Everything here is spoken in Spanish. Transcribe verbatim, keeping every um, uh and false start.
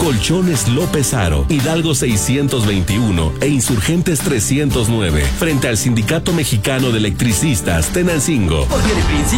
Colchones López Aro, Hidalgo seiscientos veintiuno e Insurgentes trescientos nueve, frente al Sindicato Mexicano de Electricistas, Tenancingo. Porque de principio